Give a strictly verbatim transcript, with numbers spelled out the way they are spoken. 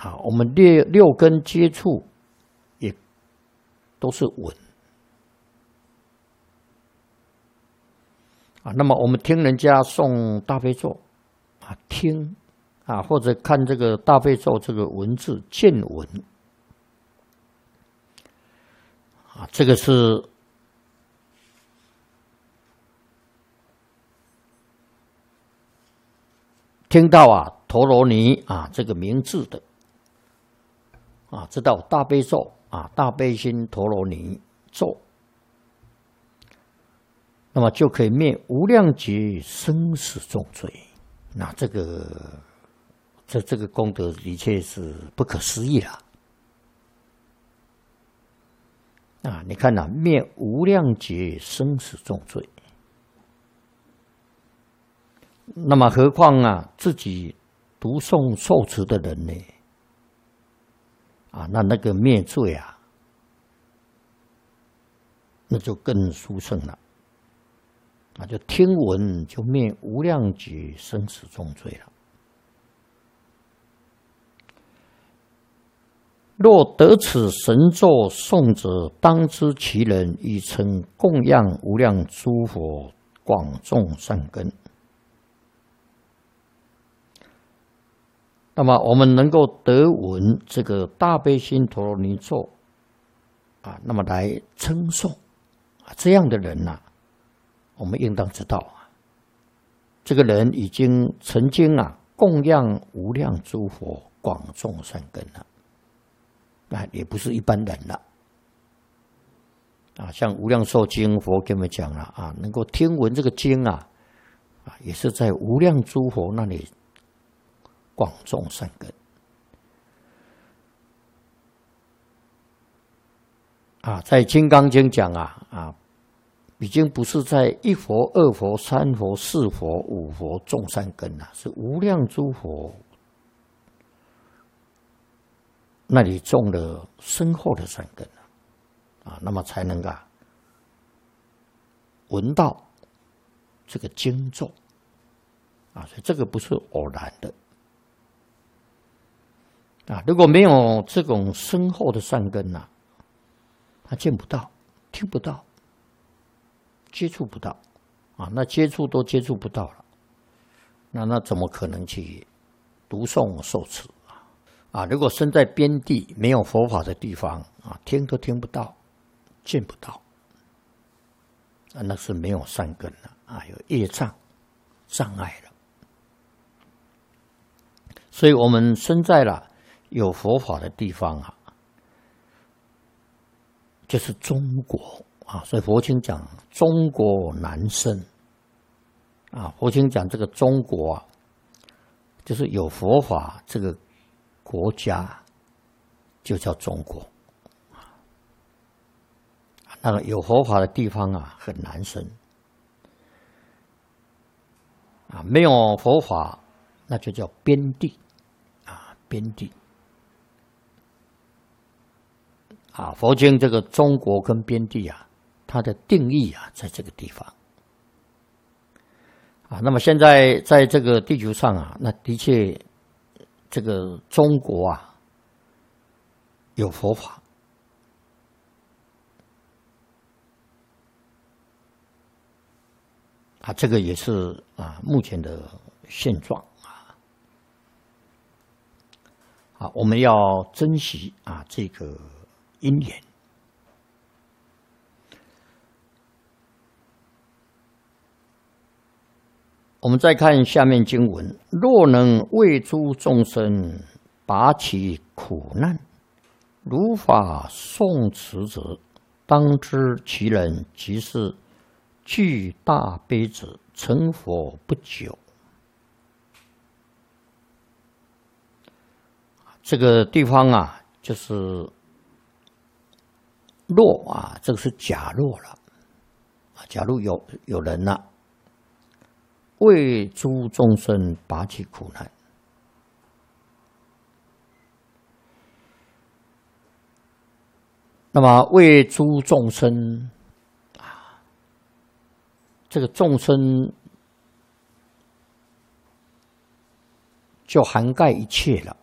啊，我们六六根接触也都是闻啊。那么我们听人家诵大悲咒啊，听啊，或者看这个大悲咒这个文字见闻啊，这个是听到啊陀罗尼啊这个名字的啊，知道大悲咒啊，大悲心陀罗尼咒，那么就可以灭无量劫生死重罪。那这个这这个功德的确是不可思议了啊！你看呐、啊，灭无量劫生死重罪，那么何况啊自己读诵受持的人呢？啊，那那个灭罪啊，那就更殊胜了。啊，就听闻就灭无量劫生死重罪了。若得此神咒诵者，当知其人已曾供养无量诸佛，广种善根。那么我们能够得闻这个大悲心陀罗尼咒啊，那么来称颂啊，这样的人呐、啊，我们应当知道啊，这个人已经曾经啊供养无量诸佛，广种善根了，啊，也不是一般人了啊。像无量寿经，佛给我们讲了啊，能够听闻这个经啊，啊，也是在无量诸佛那里广种善根啊。在《金刚经》讲啊啊。已经不是在一佛、二佛、三佛、四佛、五佛种善根了，是无量诸佛那里种了深厚的善根了啊，那么才能啊闻到这个经咒啊，所以这个不是偶然的啊。如果没有这种深厚的善根呐，他见不到、听不到。接触不到啊，那接触都接触不到了，那那怎么可能去读诵受持啊？啊，如果身在边地没有佛法的地方啊，听都听不到，见不到，啊，那是没有善根了啊，有业障障碍了。所以我们身在了有佛法的地方啊，就是中国。啊，所以佛经讲中国难生啊，佛经讲这个中国啊，就是有佛法这个国家就叫中国啊。那个有佛法的地方啊，很难生啊，没有佛法那就叫边地啊，边地。啊，佛经这个中国跟边地啊，它的定义啊，在这个地方啊。那么现在在这个地球上啊，那的确这个中国啊有佛法啊，这个也是啊目前的现状啊。啊，我们要珍惜啊这个因缘。我们再看下面经文：若能为诸众生拔其苦难，如法诵持者，当知其人即是具大悲者，成佛不久。这个地方啊，就是若啊，这个是假若了啊。假如有有人呢、啊，为诸众生拔其苦难，那么为诸众生啊，这个众生就涵盖一切了